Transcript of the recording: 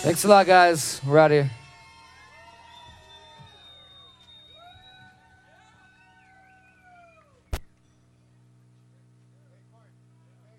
Thanks a lot, guys. We're out of here.